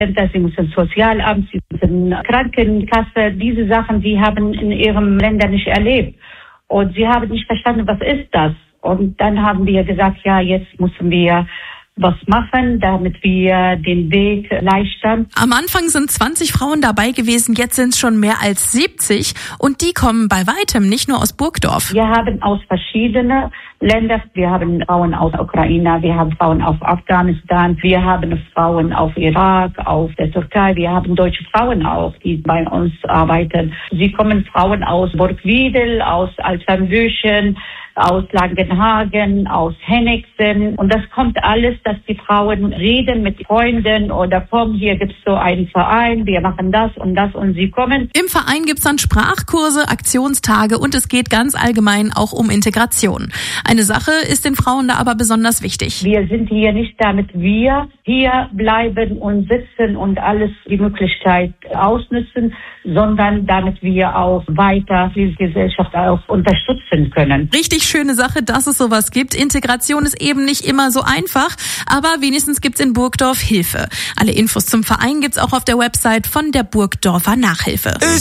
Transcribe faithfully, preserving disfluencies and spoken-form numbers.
Sie müssen Sozialamt, sie müssen Krankenkasse, diese Sachen, die haben in ihrem Länder nicht erlebt. Und sie haben nicht verstanden, was ist das? Und dann haben wir gesagt, ja, jetzt müssen wir was machen, damit wir den Weg erleichtern. Am Anfang sind zwanzig Frauen dabei gewesen, jetzt sind es schon mehr als siebzig und die kommen bei weitem nicht nur aus Burgdorf. Wir haben aus verschiedenen Ländern, wir haben Frauen aus Ukraine, wir haben Frauen aus Afghanistan, wir haben Frauen aus Irak, aus der Türkei, wir haben deutsche Frauen auch, die bei uns arbeiten. Sie kommen Frauen aus Burgwiedel, aus Alternbüchen, aus Langenhagen, aus Henningsen. Und das kommt alles, dass die Frauen reden mit Freunden oder komm, hier gibt's so einen Verein, wir machen das und das und sie kommen. Im Verein gibt's dann Sprachkurse, Aktionstage und es geht ganz allgemein auch um Integration. Eine Sache ist den Frauen da aber besonders wichtig. Wir sind hier nicht, damit wir hier bleiben und sitzen und alles die Möglichkeit ausnutzen, sondern damit wir auch weiter die Gesellschaft auch unterstützen können. Richtig schöne Sache, dass es sowas gibt. Integration ist eben nicht immer so einfach, aber wenigstens gibt's in Burgdorf Hilfe. Alle Infos zum Verein gibt's auch auf der Website von der Burgdorfer Nachhilfe.